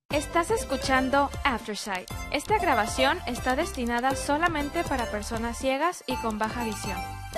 Estás escuchando Aftersight. Esta grabación está destinada solamente para personas ciegas y con baja visión.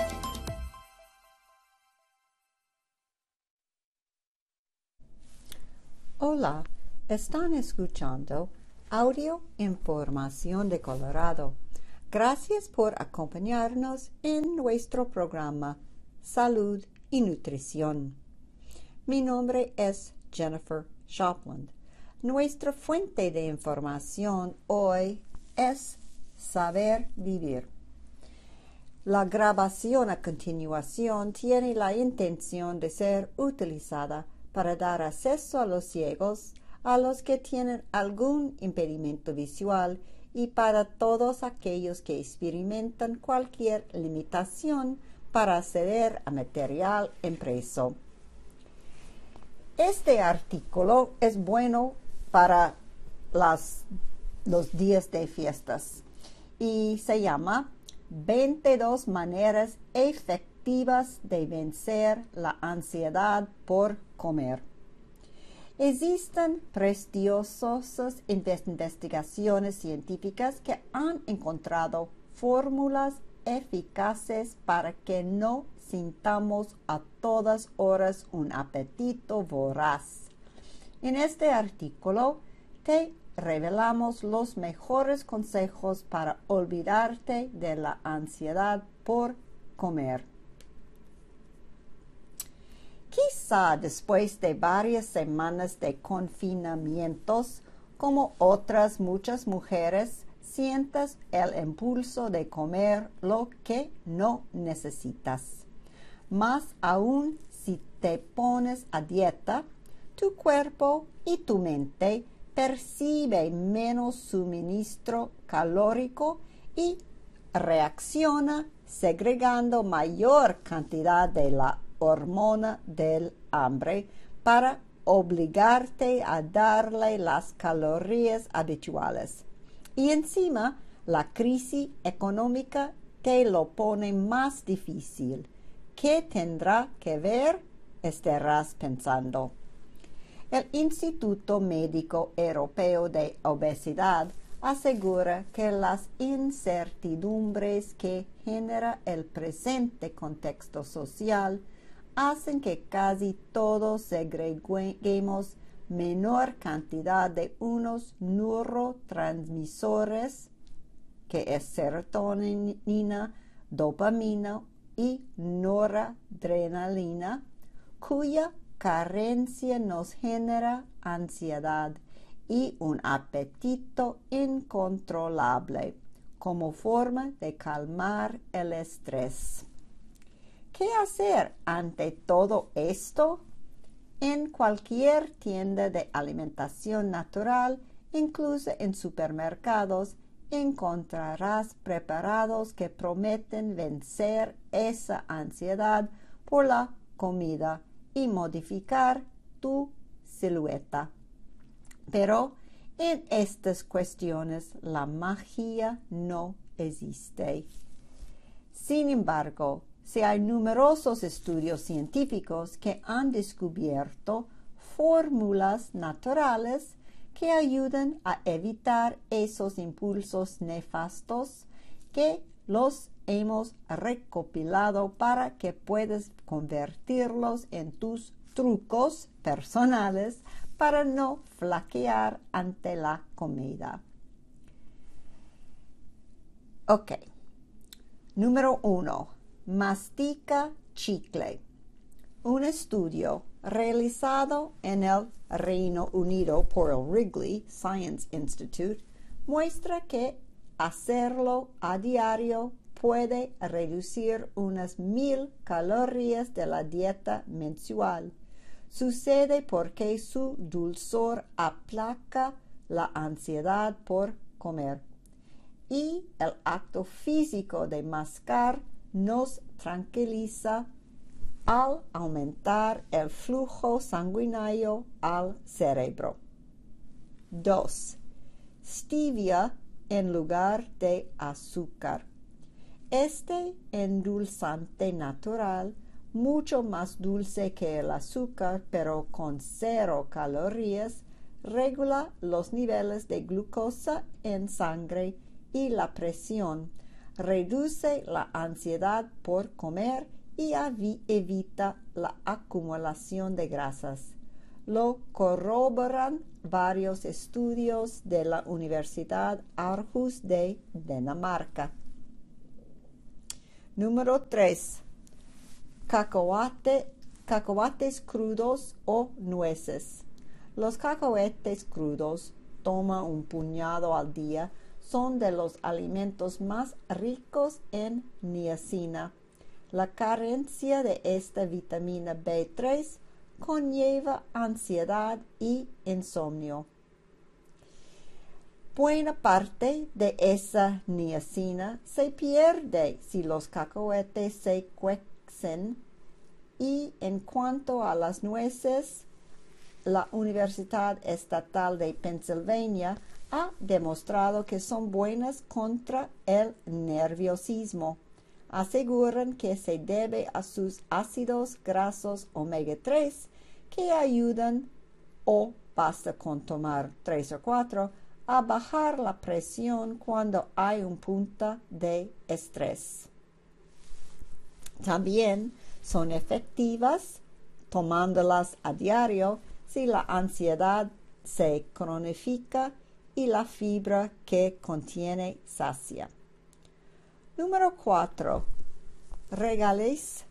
Hola, están escuchando Audio Información de Colorado. Gracias por acompañarnos en nuestro programa Salud y Nutrición. Mi nombre es Jennifer Shopland. Nuestra fuente de información hoy es Saber Vivir. La grabación a continuación tiene la intención de ser utilizada para dar acceso a los ciegos, a los que tienen algún impedimento visual y para todos aquellos que experimentan cualquier limitación para acceder a material impreso. Este artículo es bueno para los días de fiestas y se llama 22 maneras efectivas de vencer la ansiedad por comer. Existen prestigiosas investigaciones científicas que han encontrado fórmulas eficaces para que no sintamos a todas horas un apetito voraz. En este artículo te revelamos los mejores consejos para olvidarte de la ansiedad por comer. Quizá después de varias semanas de confinamientos, como otras muchas mujeres, sientas el impulso de comer lo que no necesitas. Más aún si te pones a dieta, tu cuerpo y tu mente percibe menos suministro calórico y reacciona segregando mayor cantidad de la hormona del hambre para obligarte a darle las calorías habituales. Y encima, la crisis económica te lo pone más difícil. ¿Qué tendrá que ver? Estarás pensando. El Instituto Médico Europeo de Obesidad asegura que las incertidumbres que genera el presente contexto social hacen que casi todos segreguemos menor cantidad de unos neurotransmisores, que es serotonina, dopamina y noradrenalina, cuya carencia nos genera ansiedad y un apetito incontrolable como forma de calmar el estrés. ¿Qué hacer ante todo esto? En cualquier tienda de alimentación natural, incluso en supermercados, encontrarás preparados que prometen vencer esa ansiedad por la comida y modificar tu silueta. Pero en estas cuestiones la magia no existe. Sin embargo, hay numerosos estudios científicos que han descubierto fórmulas naturales que ayudan a evitar esos impulsos nefastos que los hemos recopilado para que puedas convertirlos en tus trucos personales para no flaquear ante la comida. Ok. Número 1. Mastica chicle. Un estudio realizado en el Reino Unido por el Wrigley Science Institute muestra que hacerlo a diario puede reducir unas 1000 calorías de la dieta mensual. Sucede porque su dulzor aplaca la ansiedad por comer. Y el acto físico de mascar nos tranquiliza al aumentar el flujo sanguíneo al cerebro. 2. Stevia en lugar de azúcar. Este endulzante natural, mucho más dulce que el azúcar, pero con 0 calorías, regula los niveles de glucosa en sangre y la presión, reduce la ansiedad por comer y evita la acumulación de grasas. Lo corroboran varios estudios de la Universidad Aarhus de Dinamarca. Número 3. Cacahuates crudos o nueces. Los cacahuates crudos, toma un puñado al día, son de los alimentos más ricos en niacina. La carencia de esta vitamina B3 conlleva ansiedad y insomnio. Buena parte de esa niacina se pierde si los cacahuetes se cuecen, y en cuanto a las nueces, la Universidad Estatal de Pennsylvania ha demostrado que son buenas contra el nerviosismo. Aseguran que se debe a sus ácidos grasos omega 3 que ayudan, o basta con tomar 3 o 4, a bajar la presión cuando hay un punto de estrés. También son efectivas tomándolas a diario si la ansiedad se cronifica y la fibra que contiene sacia. Número 4. Regales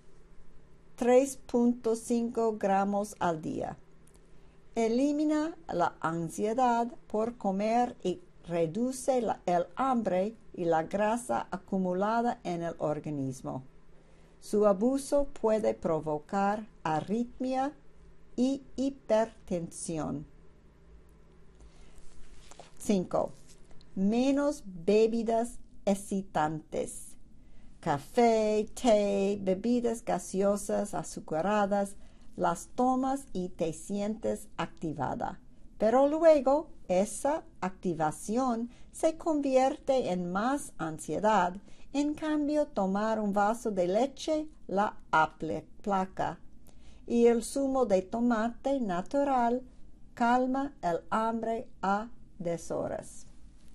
3.5 gramos al día. Elimina la ansiedad por comer y reduce el hambre y la grasa acumulada en el organismo. Su abuso puede provocar arritmia y hipertensión. 5. Menos bebidas excitantes. Café, té, bebidas gaseosas, azucaradas, las tomas y te sientes activada. Pero luego esa activación se convierte en más ansiedad. En cambio, tomar un vaso de leche la aplaca. Y el zumo de tomate natural calma el hambre a deshoras.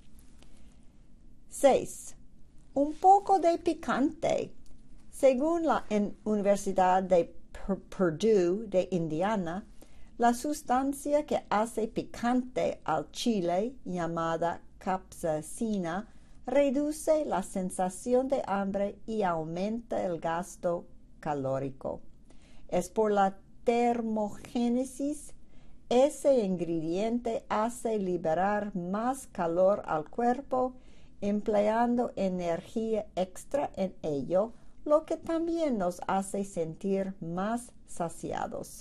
6. Un poco de picante. Según la Universidad de Purdue de Indiana, la sustancia que hace picante al chile, llamada capsaicina, reduce la sensación de hambre y aumenta el gasto calórico. Es por la termogénesis. Ese ingrediente hace liberar más calor al cuerpo, empleando energía extra en ello, lo que también nos hace sentir más saciados.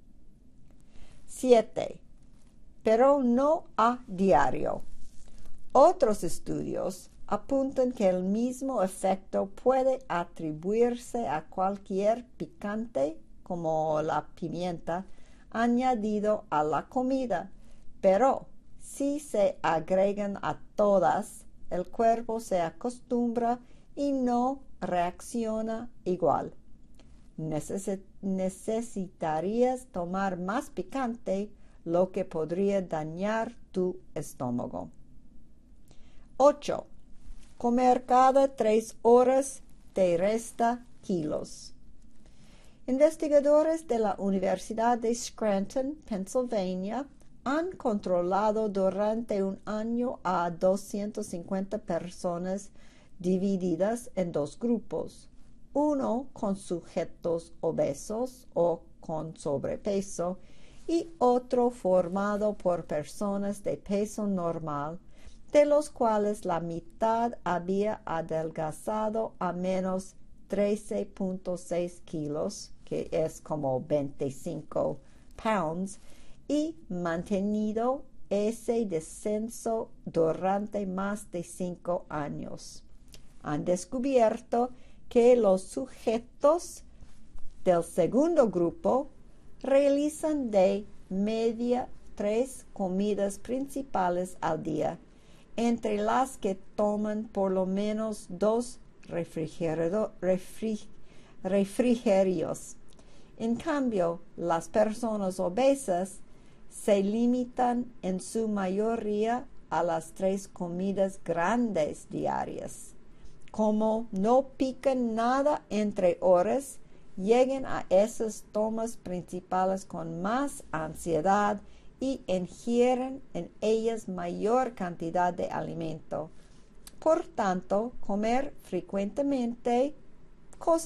7. Pero no a diario. Otros estudios apuntan que el mismo efecto puede atribuirse a cualquier picante, como la pimienta, añadido a la comida, pero si se agregan a todas, el cuerpo se acostumbra y no reacciona igual. Necesitarías tomar más picante, lo que podría dañar tu estómago. 8. Comer cada 3 horas te resta kilos. Investigadores de la Universidad de Scranton, Pennsylvania, han controlado durante un año a 250 personas divididas en 2 grupos, uno con sujetos obesos o con sobrepeso y otro formado por personas de peso normal, de los cuales la mitad había adelgazado a menos 13.6 kilos, que es como 25 pounds, y mantenido ese descenso durante más de 5 años. Han descubierto que los sujetos del segundo grupo realizan de media 3 comidas principales al día, entre las que toman por lo menos 2 refrigerios. En cambio, las personas obesas se limitan en su mayoría a las 3 comidas grandes diarias. Como no pican nada entre horas, lleguen a esas tomas principales con más ansiedad y ingieren en ellas mayor cantidad de alimento. Por tanto, comer frecuentemente cosas